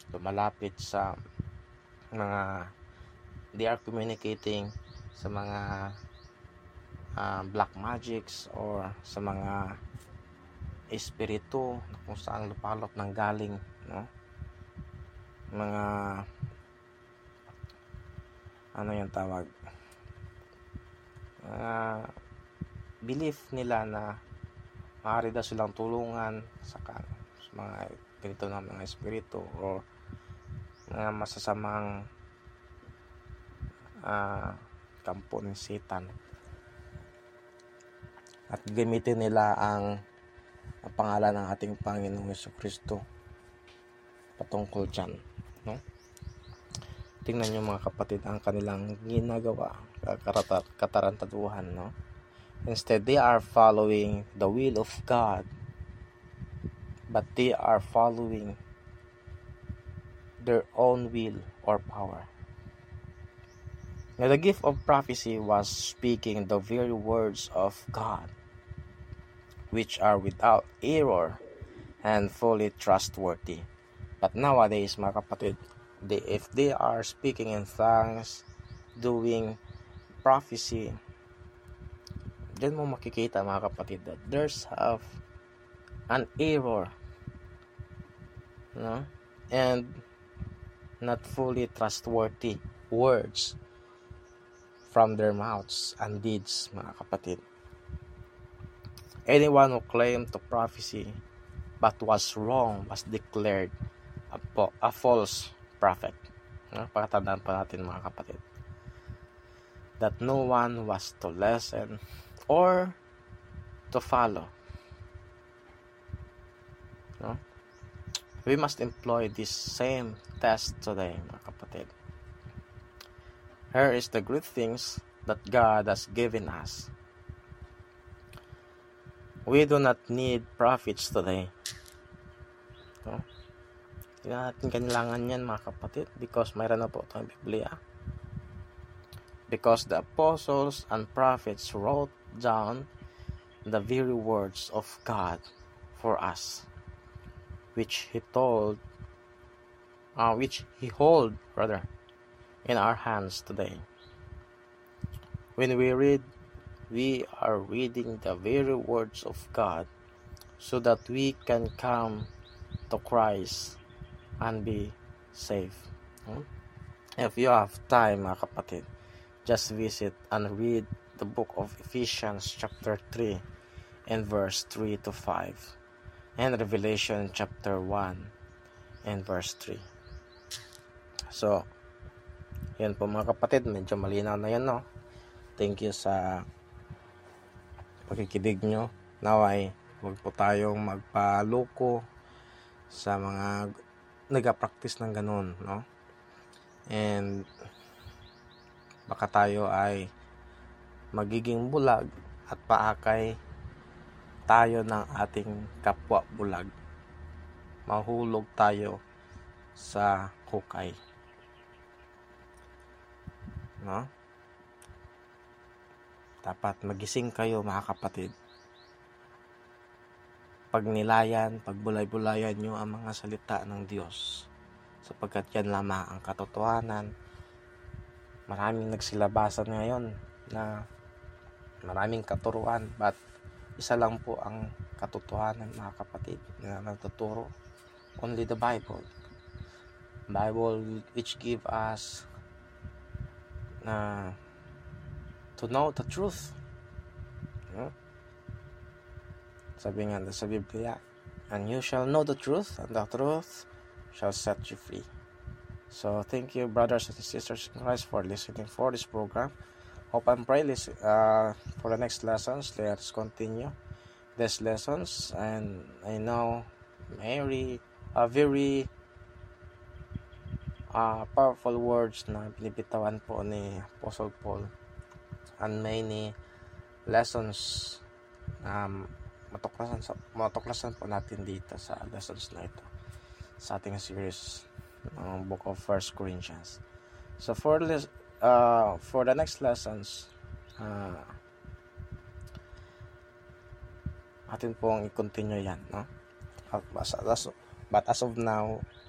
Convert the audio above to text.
lumalapit sa mga, they are communicating sa mga black magics or sa mga espiritu na kung saan lupalop ng galing, no? Mga ano yung tawag, belief nila na maaari daw silang tulungan sa mga ganito na mga espiritu o mga masasamang kampo ng Satan, at gamitin nila ang pangalan ng ating Panginoong Jesucristo patungkol dyan, no? Tingnan nyo mga kapatid ang kanilang ginagawa, katarantaduhan, no? Instead, they are following the will of God, but they are following their own will or power. Now, the gift of prophecy was speaking the very words of God, which are without error and fully trustworthy. But nowadays, mga kapatid, if they are speaking in tongues, doing prophecy, diyan mo makikita mga kapatid that there's an error, no? And not fully trustworthy words from their mouths and deeds, mga kapatid. Anyone who claimed to prophecy but was wrong was declared a false prophet. Pakatandaan pa natin mga kapatid that no one was to listen or to follow. No? We must employ this same test today, mga kapatid. Here is the good things that God has given us. We do not need prophets today. No? Hindi natin kailangan yan, mga kapatid, because mayroon na po tayong Biblia. Because the apostles and prophets wrote down the very words of God for us, which He hold in our hands today. When we read, we are reading the very words of God so that we can come to Christ and be saved. If you have time, mga kapatid, just visit and read the book of Ephesians chapter 3 and verse 3 to 5 and Revelation chapter 1 and verse 3. So, yan po mga kapatid, medyo malinaw na yan, no? Thank you sa pakikinig nyo. Naway, huwag po tayong magpaloko sa mga nag-practice ng ganun, no? And baka tayo ay magiging bulag at paakay tayo ng ating kapwa bulag. Mahulog tayo sa hukay, no? Dapat magising kayo, mga kapatid. Pagbulay-bulayan nyo ang mga salita ng Diyos, sapagkat yan lamang ang katotohanan. Maraming nagsilabasan ngayon na maraming katuruan, but isa lang po ang katotohanan, mga kapatid, na nagtuturo. Only the Bible which give us to know the truth. Sabi nga sa Biblia, and you shall know the truth, and the truth shall set you free. So thank you, brothers and sisters in Christ, for listening for this program. Hope and pray for the next lessons. Let's continue these lessons, and I know very powerful words na binibitawan po ni Apostle Paul, and many lessons matuklasan po natin dito sa lessons na ito sa ating series ng Book of 1 Corinthians. So for the next lessons, atin pong i-continue yan, no? But as of now,